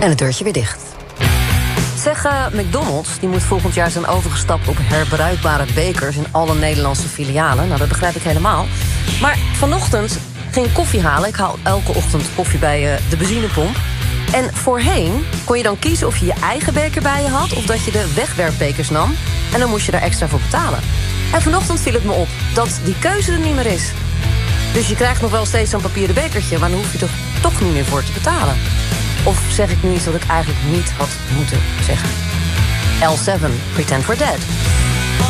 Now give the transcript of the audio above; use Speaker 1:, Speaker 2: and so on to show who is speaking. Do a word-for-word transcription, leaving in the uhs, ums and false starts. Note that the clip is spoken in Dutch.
Speaker 1: En het deurtje weer dicht. Zeg, uh, McDonald's die moet volgend jaar zijn overgestapt op herbruikbare bekers in alle Nederlandse filialen. Nou, dat begrijp ik helemaal. Maar vanochtend ging ik koffie halen. Ik haal elke ochtend koffie bij uh, de benzinepomp. En voorheen kon je dan kiezen of je je eigen beker bij je had of dat je de wegwerpbekers nam. En dan moest je daar extra voor betalen. En vanochtend viel het me op dat die keuze er niet meer is. Dus je krijgt nog wel steeds zo'n papieren bekertje, maar dan hoef je er toch niet meer voor te betalen. Of zeg ik nu iets wat ik eigenlijk niet had moeten zeggen? L zeven, Pretend We're Dead.